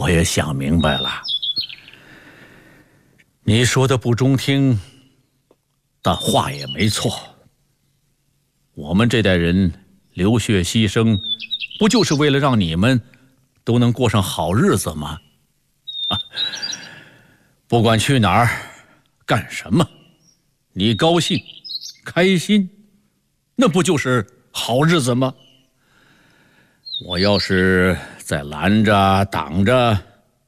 我也想明白了，你说的不中听，但话也没错。我们这代人流血牺牲，不就是为了让你们都能过上好日子吗？不管去哪儿，干什么，你高兴、开心，那不就是好日子吗？我要是再拦着、挡着，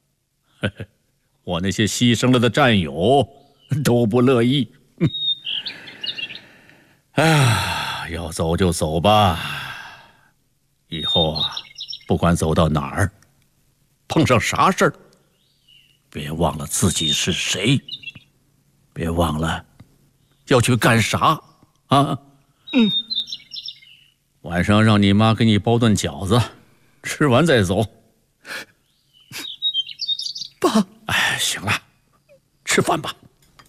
我那些牺牲了的战友都不乐意。哎呀，要走就走吧。以后啊，不管走到哪儿，碰上啥事儿，别忘了自己是谁，别忘了要去干啥啊！晚上让你妈给你包顿饺子，吃完再走。 爸， 哎，行了，吃饭吧。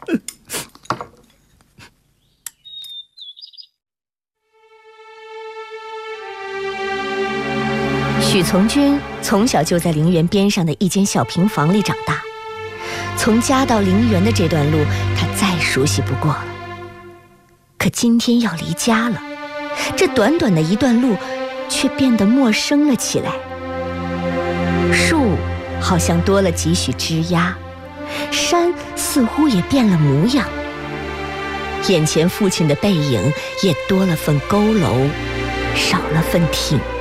许从军从小就在陵园边上的一间小平房里长大，从家到陵园的这段路，他再熟悉不过了。可今天要离家了，这短短的一段路，却变得陌生了起来。树好像多了几许枝桠，山似乎也变了模样，眼前父亲的背影也多了份佝偻，少了份挺